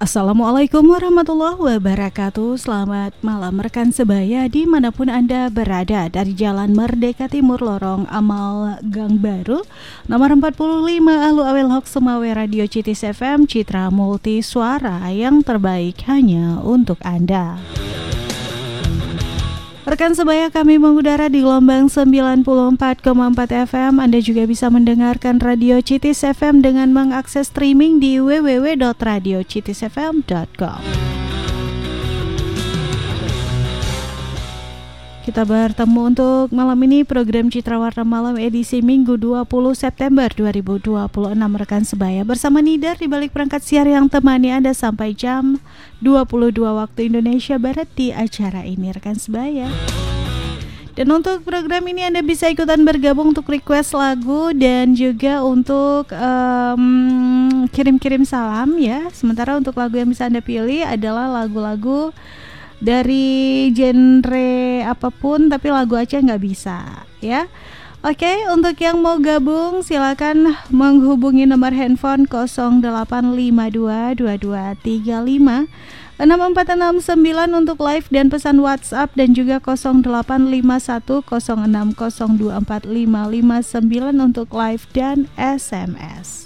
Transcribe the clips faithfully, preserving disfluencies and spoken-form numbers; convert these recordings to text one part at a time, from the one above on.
Assalamualaikum warahmatullahi wabarakatuh. Selamat malam rekan sebaya dimanapun Anda berada. Dari Jalan Merdeka Timur Lorong Amal Gang Baru nomor empat puluh lima Alu Awel Hok Semawe Radio Citis F M, Citra Multi Suara yang terbaik hanya untuk Anda. Rekan sebaya, kami mengudara di gelombang sembilan puluh empat koma empat F M. Anda juga bisa mendengarkan Radio Citis F M dengan mengakses streaming di w w w dot radio citis f m dot com. Kita bertemu untuk malam ini program Citra Warna Malam edisi Minggu dua puluh September dua ribu dua puluh enam rekan sebaya, bersama Nidar di balik perangkat siar yang temani Anda sampai jam dua puluh dua waktu Indonesia Barat di acara ini rekan sebaya. Dan untuk program ini Anda bisa ikutan bergabung untuk request lagu dan juga untuk um, kirim-kirim salam ya. Sementara untuk lagu yang bisa Anda pilih adalah lagu-lagu dari genre apapun, tapi lagu Aceh nggak bisa ya. Oke, untuk yang mau gabung silakan menghubungi nomor handphone nol delapan lima dua dua dua tiga lima enam empat enam sembilan untuk live dan pesan WhatsApp, dan juga nol delapan lima satu nol enam nol dua empat lima lima sembilan untuk live dan S M S.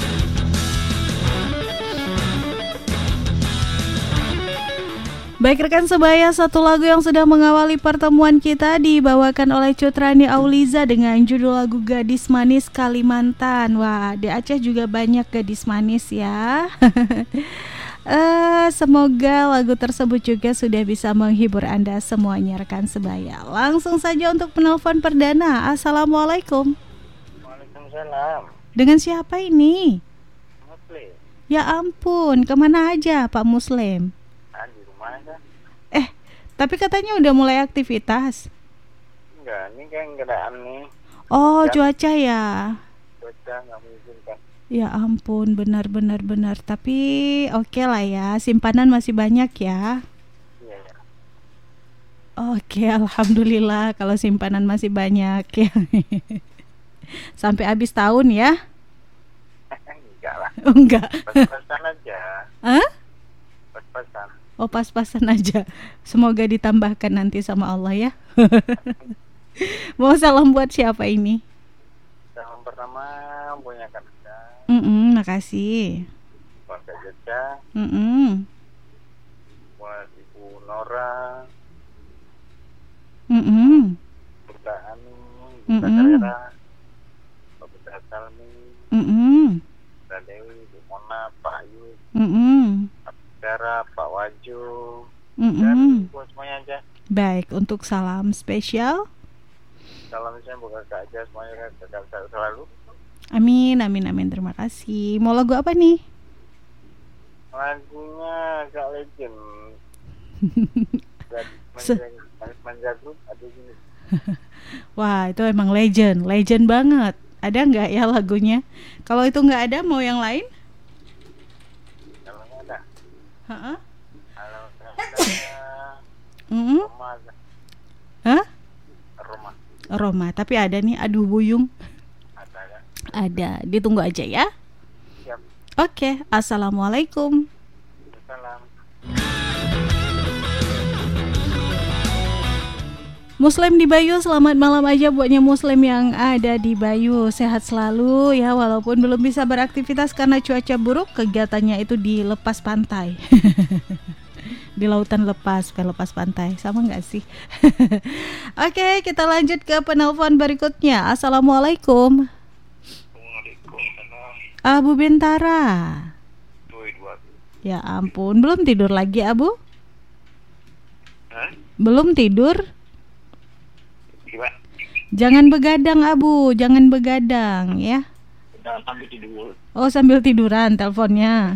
Baik rekan sebaya, satu lagu yang sudah mengawali pertemuan kita dibawakan oleh Cut Rani Auliza dengan judul lagu Gadis Manis Kalimantan. Wah, di Aceh juga banyak gadis manis ya. uh, Semoga lagu tersebut juga sudah bisa menghibur Anda semuanya rekan sebaya. Langsung saja untuk penelpon perdana. Assalamualaikum. Waalaikumsalam. Dengan siapa ini? Muslim. Ya ampun, kemana aja Pak Muslim? Eh, tapi katanya udah mulai aktivitas. Enggak, ini kan kendaraan nih. Oh, Hujan. Cuaca ya. Cuaca nggak mengizinkan. Ya ampun, benar-benar benar. Tapi oke okay lah ya, simpanan masih banyak ya. Iya ya. Oke, alhamdulillah kalau simpanan masih banyak ya. Sampai habis tahun ya? Enggak lah. Oh, enggak. Pas-pasan aja. Hah? Pas-pasan. Oh, pas-pasan aja. Semoga ditambahkan nanti sama Allah ya. Mau salam buat siapa ini? Salam pertama punya Kanada. Mm-mm, makasih. Buat Kak Jaja. Mm-mm. Buat Ibu Nora. Mm-mm. Bunda Ani. Bunda Mm-mm. Karera. Bunda Salmi. Mm-mm. Bunda Dewi. Bu Mona. Pak Ayu. Mm-mm. Dara, Pak Waju. Mm-mm. Dan buat semuanya aja. Baik, untuk salam spesial. Salam saya bukan Kak aja, semuanya Kak Kak selalu. Amin, amin, amin. Terima kasih. Mau lagu apa nih? Lagunya Kak Legend. Se- Manis Manja Group ada gini. Wah, itu emang legend, legend banget. Ada nggak ya lagunya? Kalau itu nggak ada, mau yang lain? Kalau nggak ada. Heeh. Kalau nggak ada. Mm-hmm. Roma. Hah? Roma. Roma, tapi ada nih. Aduh buyung. Ada ya. Ada. Ditunggu aja ya. Siap. Oke. Assalamualaikum. Salam. Muslim di Bayu, selamat malam aja buatnya Muslim yang ada di Bayu. Sehat selalu ya, walaupun belum bisa beraktivitas karena cuaca buruk. Kegiatannya itu di lepas pantai. Di lautan lepas, ke lepas pantai. Sama gak sih? Oke, kita lanjut ke penelpon berikutnya. Assalamualaikum. Waalaikumsalam. Abu Bintara. Dua dua. Ya ampun, belum tidur lagi Abu? Hah? Belum tidur? Gimana? Jangan begadang Abu, jangan begadang ya. Jangan sampai tidur. Oh, sambil tiduran teleponnya.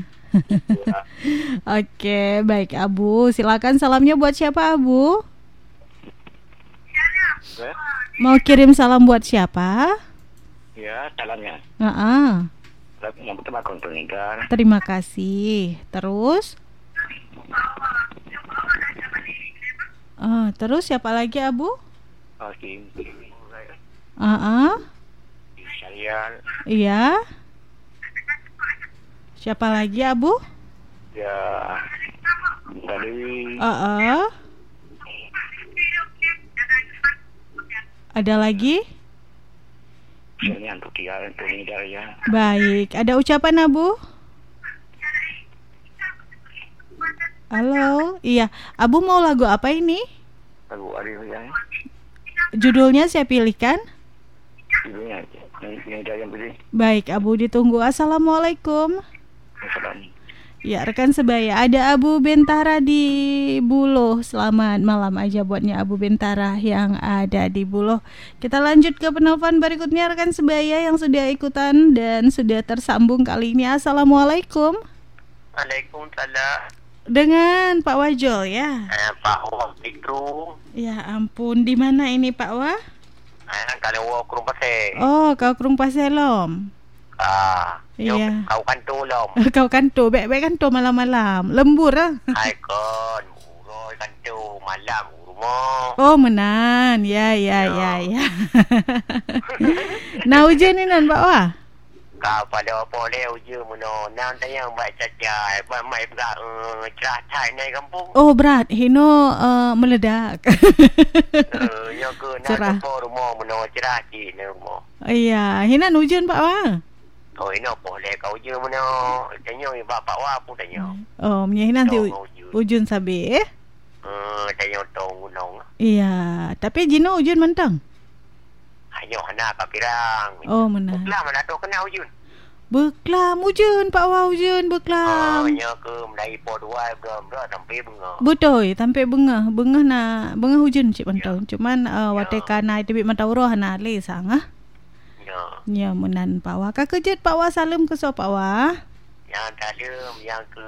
Oke, baik Abu. Silakan salamnya buat siapa Abu? Ya, Mau kirim salam buat siapa? ya salamnya. Heeh. Yang pertama kontrol Nidar. Terima kasih. Terus? Ah, terus siapa lagi Abu? Hakim. Heeh. Saya Iya. Siapa lagi Abu? Ya. Tadi. Uh-uh. Ada lagi? Ini untuk tiga untuk ini dari ya. Baik, ada ucapan Abu? Halo, iya. Abu mau lagu apa ini? Lagu Arif ya. Judulnya saya pilihkan. Judulnya ini dari yang pilih. Baik, Abu ditunggu. Assalamualaikum. Assalamualaikum. Ya, rekan sebaya, ada Abu Bentara di Buloh. Selamat malam aja buatnya Abu Bentara yang ada di Buloh. Kita lanjut ke penelpon berikutnya rekan sebaya yang sudah ikutan dan sudah tersambung kali ini. Assalamualaikum. Waalaikumsalam. Dengan Pak Wajol ya. Eh, Pak Wah itu. Ya ampun, di mana ini Pak Wah? Eh, kalau Wah kurung pasir. Oh, kau kurung paselom. Ah, iya. Kau kan tolong. Kau kantor, baik-baik kantor malam-malam. Lembur ah. Hai kon, uroi kantor malam rumah. Oh, menan. Ya, ya, ya, ya. Nah, hujan ni nan Pak Wah? Kau pada apa le uji muno. Nan tanya baik caca, baik mai pula cerah cai nai kampung. Oh, berat. Hino uh, meledak. Eh, yo ke Cerah. nan apa rumah muno cerah ci ni rumah. Iya, hinan hujan Pak Wah. Oh, ini apa le kau uji muno. Tanya bapak wa pun tanya. Oh, menyahin nanti Tong u- uji. hujan sabi eh? Eh, tanya tong gunung. Iya, tapi Jino hujan mentang. Ayo anak kau pirang. Oh, menan. Lah mana tu kena ujun. Beklam hujan Pak Wah, hujan Oh, beklam. nya ke mendai po dua belum dah sampai bunga. Betul, sampai bengah. Bengah na bengah hujan cik mentang. Cuman uh, Ya. wateka na tibik mentau roh na le sang ah. Ya. Ya menan Pak Wah. Kak kejut Pak Wah salam ke so Pak Wah. Yang dalam yang ke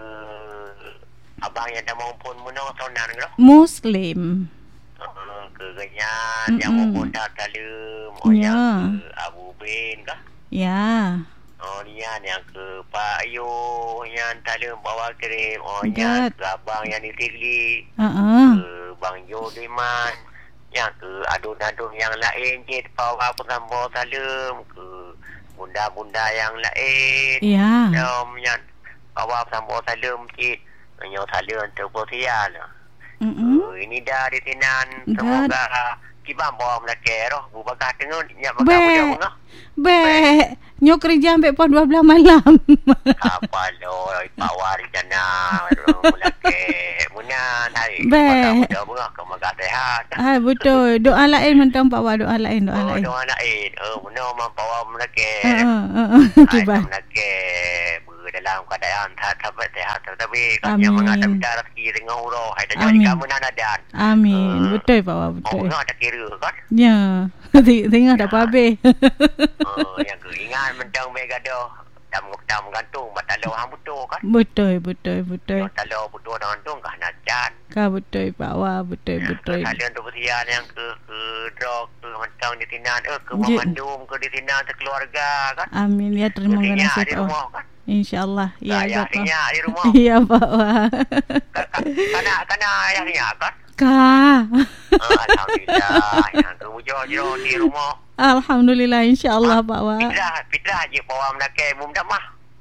abang yang dah maupun muno sonan ke. Muslim. Uh, ke ganyan Mm-mm. yang maupun dah dalam. Oh, Ya. yang ke Abu Bin ke. Ya. Oh, ni yang yang ke Pak Ayu yang dalam bawa kirim. Oh, Gat. yang ke abang yang di Sili. Uh-uh. Ke Bang Jo Liman. Yang ke adun-adun yang lain je bawa bersama salam. Ke bunda-bunda yang lain. Ya. Dalam yang bawa bersama salam cik. Hanya salam untuk bersial. Mm-mm. Uh, ini dah di Tinan. Gat. Semoga kibam bawa melakir roh. Bubakah tengok. Nyak Be. bakal muda bunga. Be. Nyok kerja sampai pukul dua belas malam. Apa lo. Pawar di sana. Melakir. Munan. Hai. Be. Bakal muda bunga. Kau makan sehat. Ah betul. Doa lain mentang Pak Wah, doa lain, doa Oh, lain. doa lain. Oh, mudah mampawa melakir. Ha ha. Hai, Tiba. melakir. Dalam keadaan tak dapat sehat. Tapi kan Amin. yang mengatakan minta rezeki dengan huruf. Hai, tanya Amin. di kamu nak nadan. Amin. Uh, Betul Pak Wah, Oh, betul. nak ada kira kan? Ya. Tengok dah habis. Oh, yang ke ingat mentang baik gaduh. Dam dam gantung batalo hang butuh kan? Betul, betul, betul. Batalo butuh gantung kah najan. Kau betul Pak Wah, betul, betul. Kalian tu bersian yang ke ke drog ke mentang di Tinan eh ke Je- Memandum ke di Tinan keluarga kan? Amin ya, terima Sinyak kasih di Pak Wah. rumah kan? InsyaAllah. Ya, Ayah Pak Wah. sinyak di rumah. Ya Pak Wah. Kana kana ayah sinyak kan? Kak. Ah, Alhamdulillah. Yang ke bujur-bujur di rumah. Alhamdulillah, insyaAllah Pak Wah. Fitrah, fitrah je bawa menakai bum damah.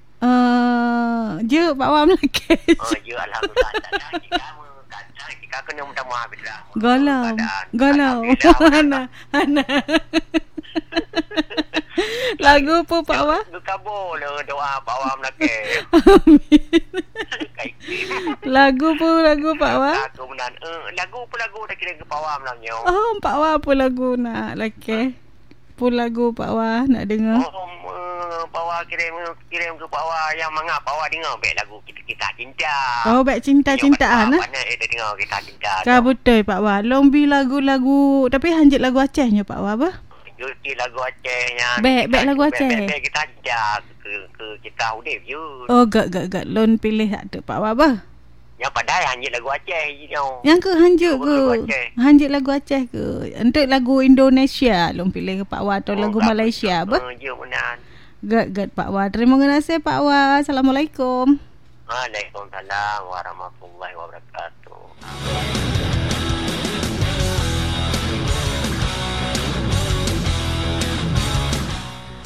Uh, je Pak Wah Melaka. Oh, ya alhamdulillah. Tak ada kita kata kita kena minta maaf fitrah. Galau. Keadaan. Galau. Alhamdulillah. Ana. Ana. Lagu apa Pak Wah? Kabur le doa bawa menakai. Amin. Kaik. Lagu apa lagu Pak Wah? Lagu menan. Eh, lagu apa lagu dah kira ke bawah menangnya. Oh, Pak Wah apa lagu nak laki? Apa lagu Pak Wah nak dengar? Oh, uh, bawa kirim kirim ke bawah yang mangap bawa dengar baik lagu kita kita cinta. Oh, baik cinta-cintaan ah. Mana ada dengar kita cinta. Kau betul Pak Wah. Lombi lagu-lagu tapi hanjit lagu Acehnya Pak Wah apa? Juti lagu Acehnya. Baik, baik lagu Aceh. Baik kita cinta ke ke kita udip je. Oh, gak gak gak lon pilih tak ada Pak Wah apa? Yang pandai hanjit lagu Aceh je tau. Yang ke hanjit Lagu ke? Aceh. Hanjit lagu Aceh ke? Untuk lagu Indonesia lon pilih ke Pak Wah atau lagu Malaysia apa? Uh, je menan. Gak gak Pak Wah. Terima kasih Pak Wah. Assalamualaikum. Waalaikumsalam warahmatullahi wabarakatuh.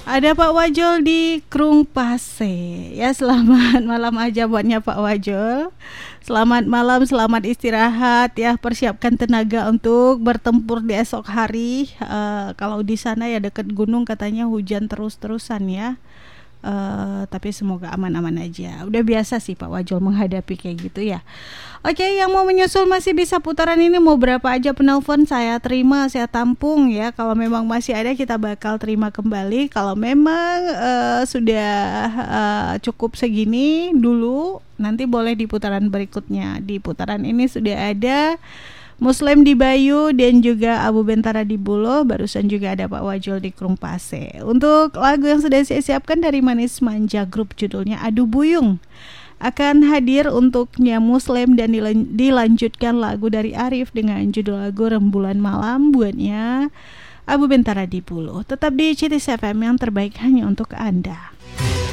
Ada Pak Wajol di Krung Pase. Ya, selamat malam aja buatnya Pak Wajol. Selamat malam, selamat istirahat ya. Persiapkan tenaga untuk bertempur di esok hari. Uh, kalau di sana ya dekat gunung katanya hujan terus-terusan ya. Uh, tapi semoga aman-aman aja. Udah biasa sih Pak Wajol menghadapi kayak gitu ya. Oke, yang mau menyusul masih bisa putaran ini. Mau berapa aja penelpon saya terima, saya tampung ya. Kalau memang masih ada kita bakal terima kembali. Kalau memang uh, sudah uh, cukup segini dulu, nanti boleh di putaran berikutnya. Di putaran ini sudah ada Muslim di Bayu dan juga Abu Bentara di Bulo. Barusan juga ada Pak Wajol di Krung Pase. Untuk lagu yang sudah saya siapkan dari Manis Manja Group, judulnya Adu Buyung, akan hadir untuknya Muslim dan dilan- dilanjutkan lagu dari Arif dengan judul lagu Rembulan Malam buatnya Abu Bentara di Bulo. Tetap di C T S F M, yang terbaik hanya untuk Anda.